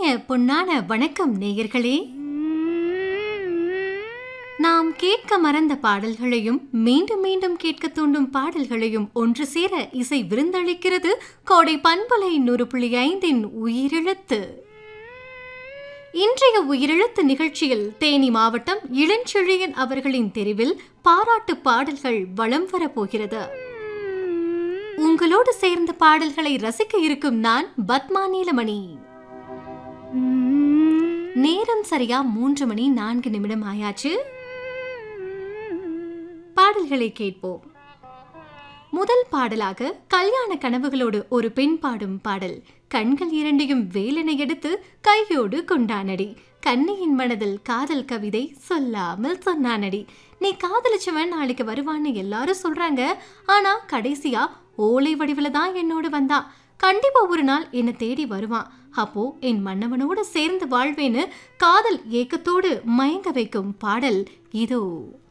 பொன்னான வணக்கம் நேயர்களே. நாம் கேட்க மறந்த பாடல்களையும் மீண்டும் மீண்டும் கேட்க தூண்டும் பாடல்களையும் ஒன்று சேர இசை விருந்தளிக்கிறது கோடை பண்பலை 100.5 உயிரெழுத்து. இன்றைய உயிரெழுத்து நிகழ்ச்சியில் தேனி மாவட்டம் இளஞ்செழியன் அவர்களின் தெரிவில் பாராட்டு பாடல்கள் வலம் வரப்போகிறது. உங்களோடு சேர்ந்த பாடல்களை ரசிக்க இருக்கும் நான் பத்மா நீலமணி. நேரம் சரியா 3:04 ஆயாச்சு. பாடல்களை கேட்போம். முதல் பாடலாக கல்யாண கனவுகளோடு ஒரு பெண் பாடும் பாடல். கண்கள் இரண்டையும் வேலனை எடுத்து கையோடு கொண்டானடி, கண்ணியின் மனதில் காதல் கவிதை சொல்லாமல் சொன்னானடி. நீ காதலிச்சவன் நாளைக்கு வருவான்னு எல்லாரும் சொல்றாங்க, ஆனா கடைசியா ஓலை வடிவில தான் என்னோடு வந்தான். கண்டிப்பா ஒரு நாள் என்னை தேடி வருவான். அப்போ என் மன்னவனோடு சேர்ந்து வாழ்வேன்னு காதல் ஏக்கத்தோடு மயங்க வைக்கும் பாடல் இதோ.